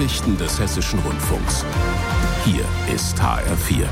Nachrichten des Hessischen Rundfunks. Hier ist HR4.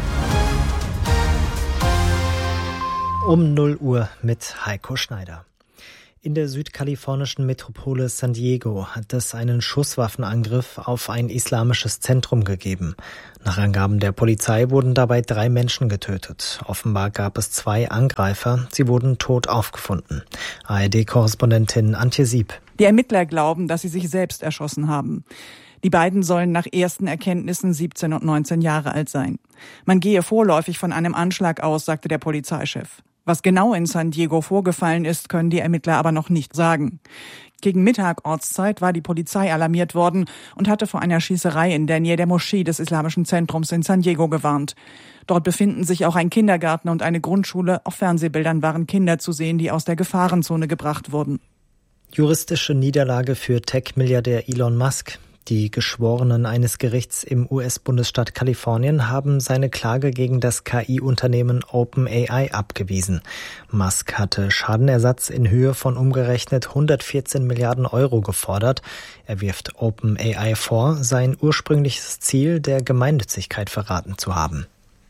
Um 0 Uhr mit Heiko Schneider. In der südkalifornischen Metropole San Diego hat es einen Schusswaffenangriff auf ein islamisches Zentrum gegeben. Nach Angaben der Polizei wurden dabei 3 Menschen getötet. Offenbar gab es 2 Angreifer. Sie wurden tot aufgefunden. ARD-Korrespondentin Antje Sieb. Die Ermittler glauben, dass sie sich selbst erschossen haben. Die beiden sollen nach ersten Erkenntnissen 17 und 19 Jahre alt sein. Man gehe vorläufig von einem Anschlag aus, sagte der Polizeichef. Was genau in San Diego vorgefallen ist, können die Ermittler aber noch nicht sagen. Gegen Mittag Ortszeit war die Polizei alarmiert worden und hatte vor einer Schießerei in der Nähe der Moschee des Islamischen Zentrums in San Diego gewarnt. Dort befinden sich auch ein Kindergarten und eine Grundschule. Auf Fernsehbildern waren Kinder zu sehen, die aus der Gefahrenzone gebracht wurden. Juristische Niederlage für Tech-Milliardär Elon Musk. Die Geschworenen eines Gerichts im US-Bundesstaat Kalifornien haben seine Klage gegen das KI-Unternehmen OpenAI abgewiesen. Musk hatte Schadenersatz in Höhe von umgerechnet 114 Milliarden Euro gefordert. Er wirft OpenAI vor, sein ursprüngliches Ziel der Gemeinnützigkeit verraten zu haben.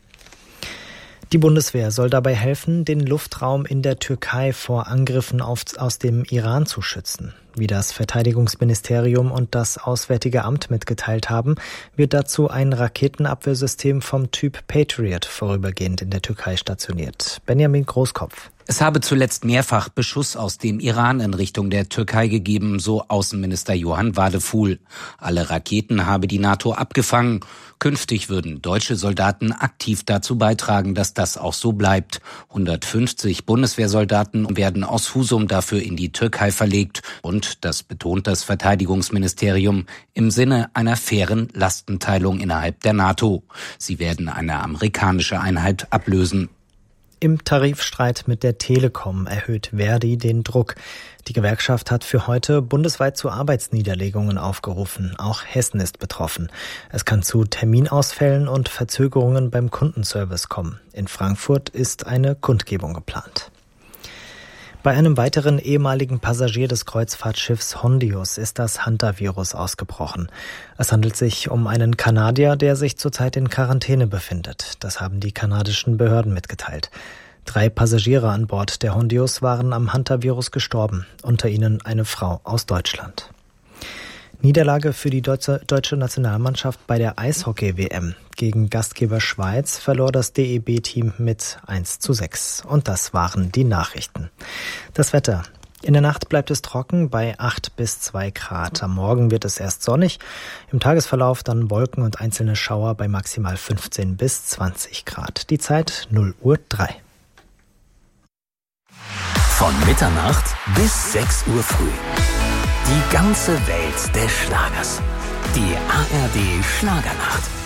Die Bundeswehr soll dabei helfen, den Luftraum in der Türkei vor Angriffen aus dem Iran zu schützen. Wie das Verteidigungsministerium und das Auswärtige Amt mitgeteilt haben, wird dazu ein Raketenabwehrsystem vom Typ Patriot vorübergehend in der Türkei stationiert. Benjamin Großkopf. Es habe zuletzt mehrfach Beschuss aus dem Iran in Richtung der Türkei gegeben, so Außenminister Johann Wadefuhl. Alle Raketen habe die NATO abgefangen. Künftig würden deutsche Soldaten aktiv dazu beitragen, dass das auch so bleibt. 150 Bundeswehrsoldaten werden aus Husum dafür in die Türkei verlegt. Und, das betont das Verteidigungsministerium, im Sinne einer fairen Lastenteilung innerhalb der NATO. Sie werden eine amerikanische Einheit ablösen. Im Tarifstreit mit der Telekom erhöht Verdi den Druck. Die Gewerkschaft hat für heute bundesweit zu Arbeitsniederlegungen aufgerufen. Auch Hessen ist betroffen. Es kann zu Terminausfällen und Verzögerungen beim Kundenservice kommen. In Frankfurt ist eine Kundgebung geplant. Bei einem weiteren ehemaligen Passagier des Kreuzfahrtschiffs Hondius ist das Hantavirus ausgebrochen. Es handelt sich um einen Kanadier, der sich zurzeit in Quarantäne befindet. Das haben die kanadischen Behörden mitgeteilt. 3 Passagiere an Bord der Hondius waren am Hantavirus gestorben, unter ihnen eine Frau aus Deutschland. Niederlage für die deutsche Nationalmannschaft bei der Eishockey-WM. Gegen Gastgeber Schweiz verlor das DEB-Team mit 1:6. Und das waren die Nachrichten. Das Wetter. In der Nacht bleibt es trocken bei 8 bis 2 Grad. Am Morgen wird es erst sonnig. Im Tagesverlauf dann Wolken und einzelne Schauer bei maximal 15 bis 20 Grad. Die Zeit 0:03 Uhr. Von Mitternacht bis 6 Uhr früh. Die ganze Welt des Schlagers. Die ARD Schlagernacht.